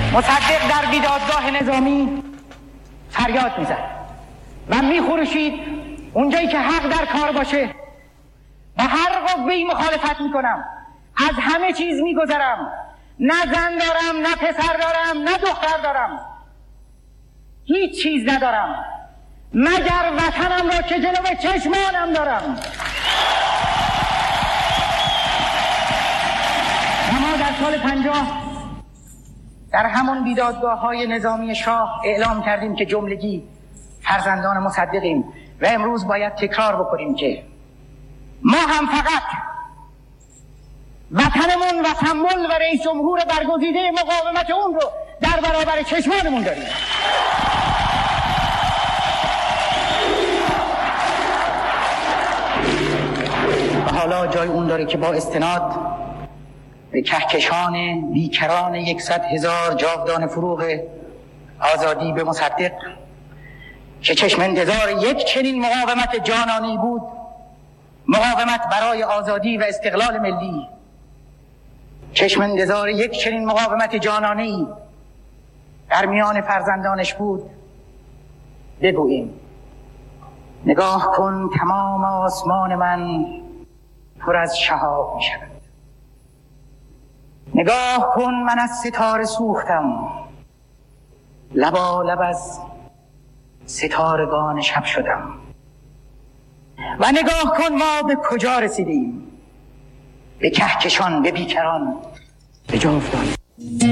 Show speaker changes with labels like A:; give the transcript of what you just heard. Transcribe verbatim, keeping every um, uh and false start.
A: مصدق در بیدادگاه نظامی فریاد میزد و میخروشید اونجایی که حق در کار باشه به هر قوه‌ای مخالفت میکنم، از همه چیز میگذرم، نه زن دارم، نه پسر دارم، نه دختر دارم، هیچ چیز ندارم مگر وطنم را که جلوی چشمانم دارم. و ما در سال پنجاه در همون بیدادگاه های نظامی شاه اعلام کردیم که جملگی فرزندان مصدقیم و امروز باید تکرار بکنیم که ما هم فقط وطنمون و سمبل و رئیس جمهور برگزیده مقاومت اون رو در برابر چشمانمون داریم. و حالا جای اون داره که با استناد به کهکشان بیکران یکصد هزار جاودان فروغ آزادی به مصدق که چشم انتظار یک چنین مقاومت جانانه‌ای بود، مقاومت برای آزادی و استقلال ملی، چشم انتظار یک چنین مقاومت جانانه‌ای در میان فرزندانش بود، بگوییم نگاه کن تمام آسمان من پر از شهاب می شود، نگاه کن من از ستاره سوختم، لبا لب از ستارگان شب شدم. و نگاه کن ما به کجا رسیدیم، به کهکشان، به بیکران، به جاودان.